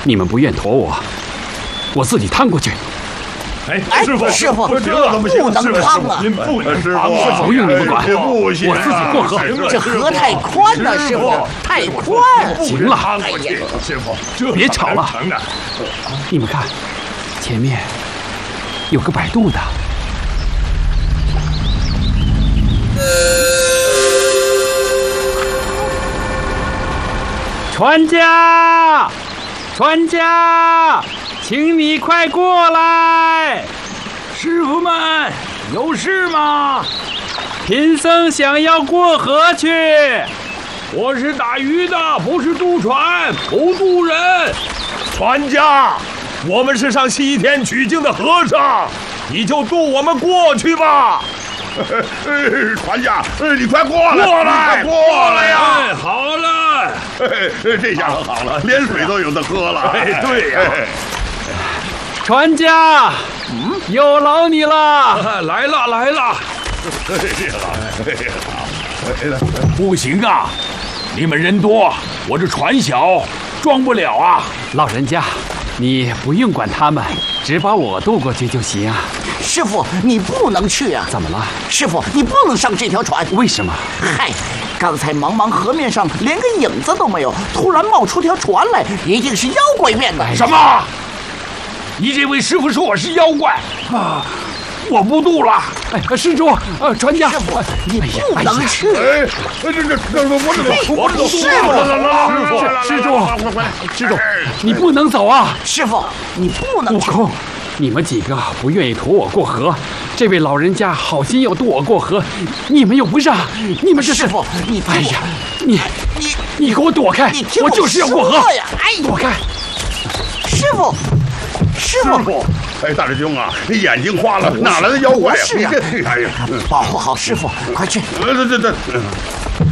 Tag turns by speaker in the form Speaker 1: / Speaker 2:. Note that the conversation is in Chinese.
Speaker 1: 你们不愿驮我，我自己趟过去。
Speaker 2: 哎，师傅，
Speaker 3: 这怎么行？
Speaker 2: 不能趟啊！
Speaker 3: 您不能
Speaker 2: 师
Speaker 3: 傅，
Speaker 1: 不用你们管，
Speaker 3: 不行，
Speaker 1: 我自己过河。
Speaker 2: 这河太宽了，师傅，太宽。
Speaker 1: 行了，
Speaker 3: 师傅，
Speaker 1: 别吵了。你们看，前面有个摆渡的。船家，船家，请你快过来！
Speaker 4: 师傅们，有事吗？
Speaker 1: 贫僧想要过河去。
Speaker 4: 我是打鱼的，不是渡船，不渡人。
Speaker 3: 船家，我们是上西天取经的和尚，你就渡我们过去吧。船家，你快过来！过来呀！
Speaker 4: 好了，
Speaker 3: 这下可好了，连水都有的喝了。
Speaker 4: 对呀。
Speaker 1: 船家，有劳你了！
Speaker 4: 来了！不行啊，你们人多，我这船小，装不了啊。
Speaker 1: 老人家，你不用管他们，只把我渡过去就行。
Speaker 2: 师傅，你不能去啊！
Speaker 1: 怎么了？
Speaker 2: 师傅，你不能上这条船。
Speaker 1: 为什么？
Speaker 2: 嗨，刚才茫茫河面上连个影子都没有，突然冒出条船来，一定是妖怪变的。
Speaker 4: 什么？你这位师傅说我是妖怪啊！我不渡了。
Speaker 1: 哎，施主，船家，
Speaker 2: 师傅，你不能去。
Speaker 3: 我走。
Speaker 1: 施主，你不能走啊！
Speaker 2: 师傅，你不能去。
Speaker 1: 悟空，你们几个不愿意驮我过河，这位老人家好心要渡我过河，你们又不让，你们这是……
Speaker 2: 师傅，你
Speaker 1: 哎呀，你给我躲开！我就是要过河
Speaker 2: 呀！哎，
Speaker 1: 躲开！
Speaker 2: 师傅。
Speaker 3: 哎，大师兄啊，你眼睛花了，哪来的妖怪呀？
Speaker 2: 是啊，
Speaker 3: 哎呀，
Speaker 2: 保护好师傅，快去！
Speaker 3: 对。